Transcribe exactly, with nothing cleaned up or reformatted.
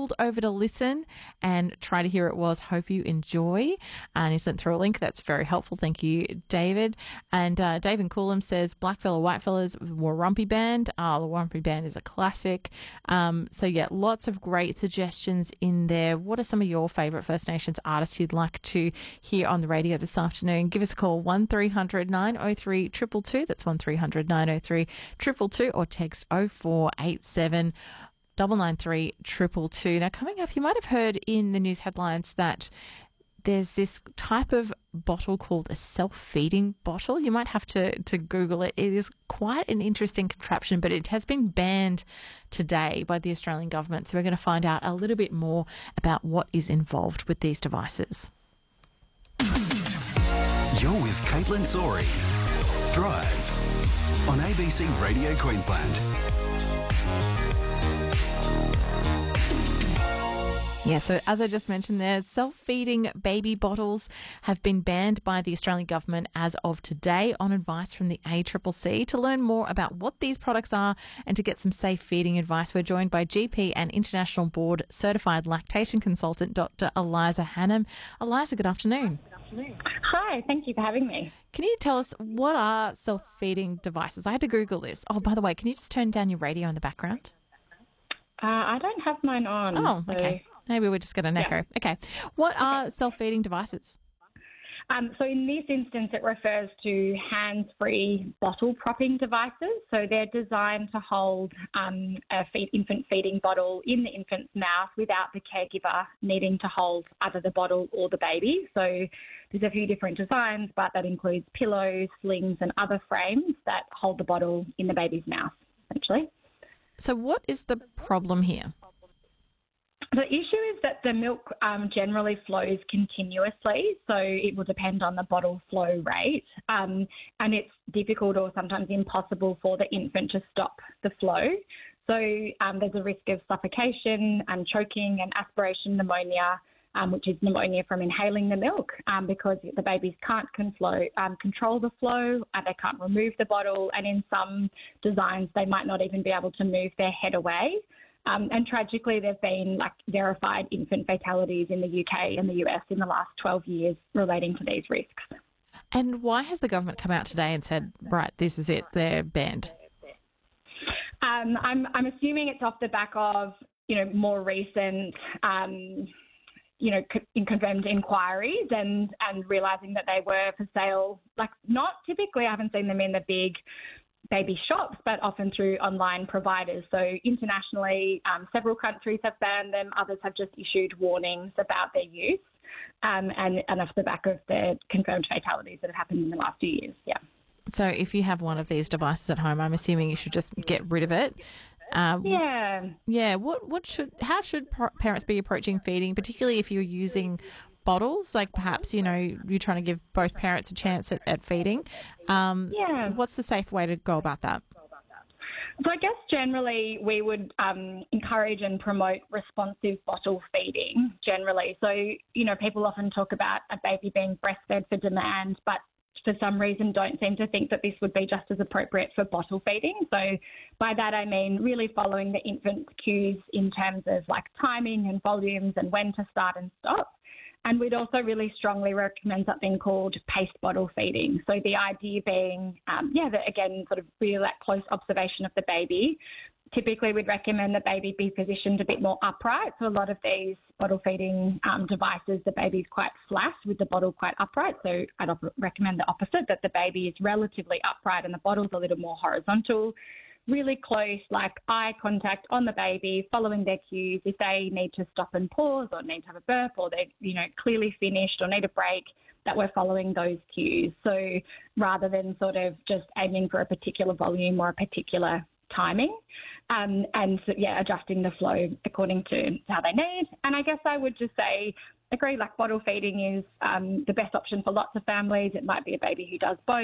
pulled over to listen and try to hear it was. Hope you enjoy. And he sent through a link. That's very helpful. Thank you, David. And uh, David Coolum says, Blackfella, Whitefellas, Warrumpy Band. Oh, the Warrumpy Band is a classic. Um, so, yeah, lots of great suggestions in there. What are some of your favourite First Nations artists you'd like to hear on the radio this afternoon? Give us a call, one three hundred nine oh three two two two. That's one three hundred nine oh three two two two, or text oh four eight seven nine nine three two two two. Now, coming up, you might have heard in the news headlines that there's this type of bottle called a self-feeding bottle. You might have to, to Google it. It is quite an interesting contraption, but it has been banned today by the Australian government. So we're going to find out a little bit more about what is involved with these devices. You're with Caitlin Sorey. Drive on A B C Radio Queensland. Yeah, so as I just mentioned there, self-feeding baby bottles have been banned by the Australian government as of today on advice from the A C C C. To learn more about what these products are and to get some safe feeding advice, we're joined by G P and International Board Certified Lactation Consultant, Doctor Eliza Hannam. Eliza, good afternoon. Good afternoon. Hi, thank you for having me. Can you tell us what are self-feeding devices? I had to Google this. Oh, by the way, can you just turn down your radio in the background? Uh, I don't have mine on. Oh, so okay. Maybe we're just going to echo. Yeah. Okay. What are self-feeding devices? Um, so in this instance, it refers to hands-free bottle propping devices. So they're designed to hold um, a feed, infant feeding bottle in the infant's mouth without the caregiver needing to hold either the bottle or the baby. So there's a few different designs, but that includes pillows, slings and other frames that hold the bottle in the baby's mouth, essentially. So what is the problem here? The issue is that the milk um, generally flows continuously, so it will depend on the bottle flow rate, um, and it's difficult or sometimes impossible for the infant to stop the flow. So um, there's a risk of suffocation and choking and aspiration pneumonia, um, which is pneumonia from inhaling the milk, um, because the babies can't conflow, um, control the flow, and they can't remove the bottle, and in some designs they might not even be able to move their head away. Um, and tragically, there have been like verified infant fatalities in the U K and the U S in the last twelve years relating to these risks. And why has the government come out today and said, right, this is it, they're banned? Um, I'm, I'm assuming it's off the back of, you know, more recent, um, you know, co- confirmed inquiries and, and realising that they were for sale, like not typically, I haven't seen them in the big baby shops, but often through online providers. So internationally, um, several countries have banned them. Others have just issued warnings about their use, um, and, and off the back of the confirmed fatalities that have happened in the last few years. Yeah. So if you have one of these devices at home, I'm assuming you should just get rid of it. Um, yeah. Yeah. What? What should? How should parents be approaching feeding, particularly if you're using bottles? Like perhaps, you know, you're trying to give both parents a chance at, at feeding. Um, yeah. What's the safe way to go about that? So I guess generally we would um, encourage and promote responsive bottle feeding generally. So, you know, people often talk about a baby being breastfed for demand, but for some reason don't seem to think that this would be just as appropriate for bottle feeding. So by that I mean really following the infant's cues in terms of like timing and volumes and when to start and stop. And we'd also really strongly recommend something called paced bottle feeding. So the idea being, um, yeah, that again, sort of really that close observation of the baby. Typically we'd recommend the baby be positioned a bit more upright. So a lot of these bottle feeding um, devices, the baby's quite flat with the bottle quite upright. So I'd op- recommend the opposite, that the baby is relatively upright and the bottle's a little more horizontal. Really close, like eye contact on the baby, following their cues. If they need to stop and pause or need to have a burp or they're, you know, clearly finished or need a break, that we're following those cues. So rather than sort of just aiming for a particular volume or a particular timing, um, and so, yeah, adjusting the flow according to how they need. And I guess I would just say, agree, like bottle feeding is um, the best option for lots of families. It might be a baby who does both.